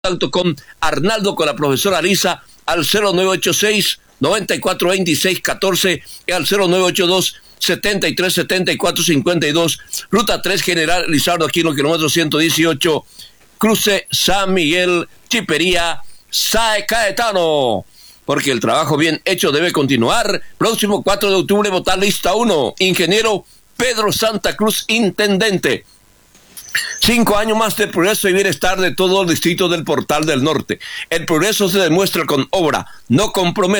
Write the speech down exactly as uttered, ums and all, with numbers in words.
contacto con Arnaldo, con la profesora Arisa, al cero nueve ocho seis, nueve cuatro dos seis uno cuatro y al cero nueve ocho dos, setenta y tres, setenta y cuatro, cincuenta y dos. Ruta tres, General Lizardo, aquí en los kilómetros ciento dieciocho, cruce San Miguel, Chipería, Sae Caetano. Porque el trabajo bien hecho debe continuar. Próximo cuatro de octubre, votar lista uno. Ingeniero Pedro Santa Cruz, intendente. Cinco años más de progreso y bienestar de todo el distrito del Portal del Norte. El progreso se demuestra con obra, no con promesa.